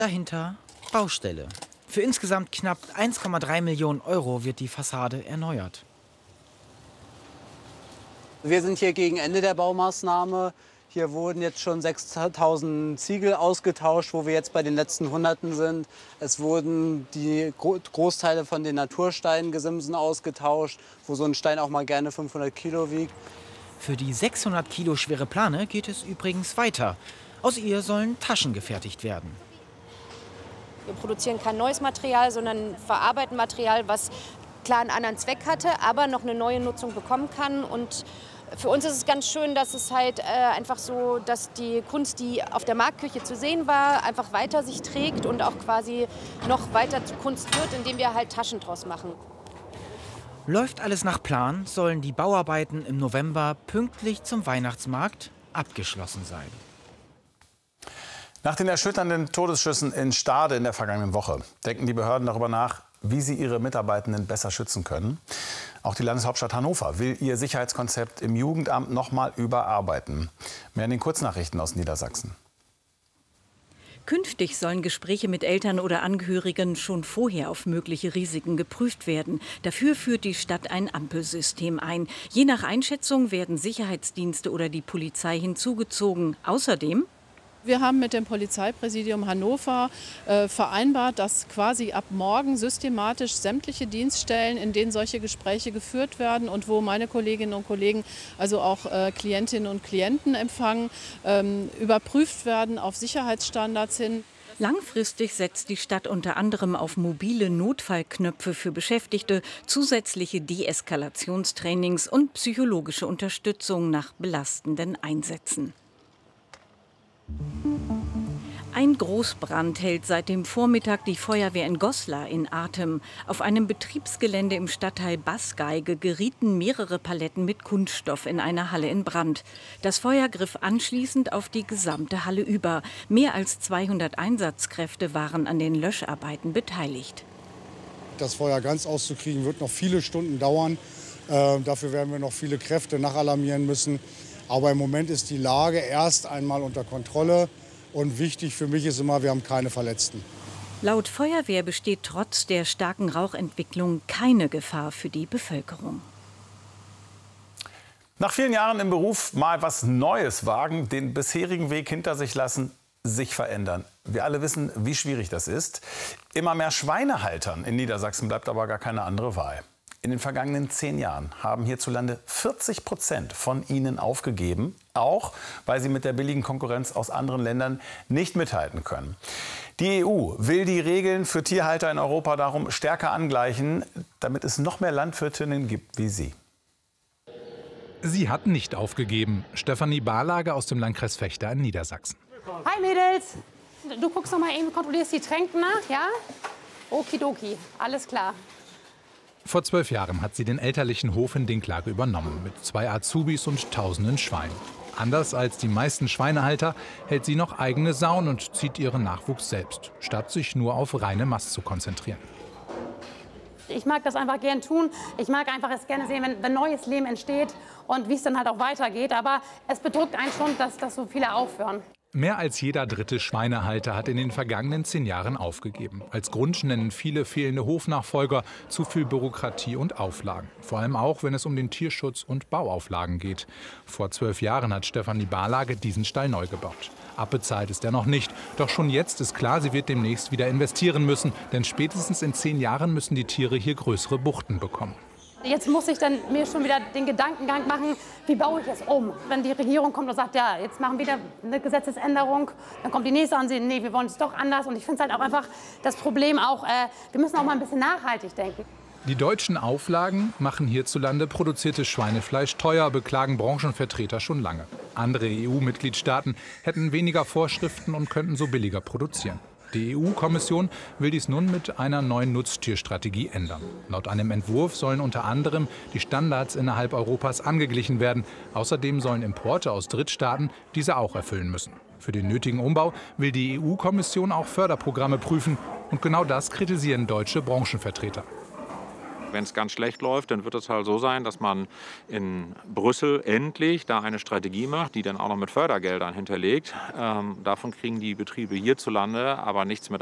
Dahinter Baustelle. Für insgesamt knapp 1,3 Millionen Euro wird die Fassade erneuert. Wir sind hier gegen Ende der Baumaßnahme. Hier wurden jetzt schon 6.000 Ziegel ausgetauscht, wo wir jetzt bei den letzten Hunderten sind. Es wurden die Großteile von den Natursteingesimsen ausgetauscht, wo so ein Stein auch mal gerne 500 Kilo wiegt. Für die 600 Kilo schwere Plane geht es übrigens weiter. Aus ihr sollen Taschen gefertigt werden. Wir produzieren kein neues Material, sondern verarbeiten Material, was klar einen anderen Zweck hatte, aber noch eine neue Nutzung bekommen kann. Und für uns ist es ganz schön, dass es halt einfach so, dass die Kunst, die auf der Marktküche zu sehen war, einfach weiter sich trägt und auch quasi noch weiter zu Kunst wird, indem wir halt Taschen draus machen. Läuft alles nach Plan, sollen die Bauarbeiten im November pünktlich zum Weihnachtsmarkt abgeschlossen sein. Nach den erschütternden Todesschüssen in Stade in der vergangenen Woche denken die Behörden darüber nach, wie sie ihre Mitarbeitenden besser schützen können. Auch die Landeshauptstadt Hannover will ihr Sicherheitskonzept im Jugendamt noch mal überarbeiten. Mehr in den Kurznachrichten aus Niedersachsen. Künftig sollen Gespräche mit Eltern oder Angehörigen schon vorher auf mögliche Risiken geprüft werden. Dafür führt die Stadt ein Ampelsystem ein. Je nach Einschätzung werden Sicherheitsdienste oder die Polizei hinzugezogen. Außerdem: Wir haben mit dem Polizeipräsidium Hannover vereinbart, dass quasi ab morgen systematisch sämtliche Dienststellen, in denen solche Gespräche geführt werden und wo meine Kolleginnen und Kollegen, also auch Klientinnen und Klienten empfangen, überprüft werden auf Sicherheitsstandards hin. Langfristig setzt die Stadt unter anderem auf mobile Notfallknöpfe für Beschäftigte, zusätzliche Deeskalationstrainings und psychologische Unterstützung nach belastenden Einsätzen. Ein Großbrand hält seit dem Vormittag die Feuerwehr in Goslar in Atem. Auf einem Betriebsgelände im Stadtteil Baßgeige gerieten mehrere Paletten mit Kunststoff in einer Halle in Brand. Das Feuer griff anschließend auf die gesamte Halle über. Mehr als 200 Einsatzkräfte waren an den Löscharbeiten beteiligt. Das Feuer ganz auszukriegen, wird noch viele Stunden dauern. Dafür werden wir noch viele Kräfte nachalarmieren müssen. Aber im Moment ist die Lage erst einmal unter Kontrolle. Und wichtig für mich ist immer, wir haben keine Verletzten. Laut Feuerwehr besteht trotz der starken Rauchentwicklung keine Gefahr für die Bevölkerung. Nach vielen Jahren im Beruf mal was Neues wagen, den bisherigen Weg hinter sich lassen, sich verändern. Wir alle wissen, wie schwierig das ist. Immer mehr Schweinehaltern in Niedersachsen bleibt aber gar keine andere Wahl. In den vergangenen 10 Jahren haben hierzulande 40% von ihnen aufgegeben, auch weil sie mit der billigen Konkurrenz aus anderen Ländern nicht mithalten können. Die EU will die Regeln für Tierhalter in Europa darum stärker angleichen, damit es noch mehr Landwirtinnen gibt wie sie. Sie hat nicht aufgegeben. Stefanie Barlage aus dem Landkreis Vechta in Niedersachsen. Hi Mädels, du guckst noch mal eben, kontrollierst die Tränken nach, ja? Okidoki, alles klar. Vor 12 Jahren hat sie den elterlichen Hof in Dinklage übernommen, mit 2 Azubis und tausenden Schweinen. Anders als die meisten Schweinehalter hält sie noch eigene Sauen und zieht ihren Nachwuchs selbst, statt sich nur auf reine Mast zu konzentrieren. Ich mag das einfach gern tun. Ich mag einfach es gerne sehen, wenn neues Leben entsteht und wie es dann halt auch weitergeht. Aber es bedrückt einen schon, dass so viele aufhören. Mehr als jeder dritte Schweinehalter hat in den vergangenen 10 Jahren aufgegeben. Als Grund nennen viele fehlende Hofnachfolger, zu viel Bürokratie und Auflagen. Vor allem auch, wenn es um den Tierschutz und Bauauflagen geht. Vor 12 Jahren hat Stefanie Barlage diesen Stall neu gebaut. Abbezahlt ist er noch nicht. Doch schon jetzt ist klar, sie wird demnächst wieder investieren müssen. Denn spätestens in 10 Jahren müssen die Tiere hier größere Buchten bekommen. Jetzt muss ich dann mir schon wieder den Gedankengang machen, wie baue ich es um? Wenn die Regierung kommt und sagt, ja, jetzt machen wir wieder eine Gesetzesänderung, dann kommt die nächste und sagt, nee, wir wollen es doch anders. Und ich finde es halt auch einfach das Problem auch, wir müssen auch mal ein bisschen nachhaltig denken. Die deutschen Auflagen machen hierzulande produziertes Schweinefleisch teuer, beklagen Branchenvertreter schon lange. Andere EU-Mitgliedstaaten hätten weniger Vorschriften und könnten so billiger produzieren. Die EU-Kommission will dies nun mit einer neuen Nutztierstrategie ändern. Laut einem Entwurf sollen unter anderem die Standards innerhalb Europas angeglichen werden. Außerdem sollen Importe aus Drittstaaten diese auch erfüllen müssen. Für den nötigen Umbau will die EU-Kommission auch Förderprogramme prüfen. Und genau das kritisieren deutsche Branchenvertreter. Wenn es ganz schlecht läuft, dann wird es halt so sein, dass man in Brüssel endlich da eine Strategie macht, die dann auch noch mit Fördergeldern hinterlegt. Davon kriegen die Betriebe hierzulande aber nichts mit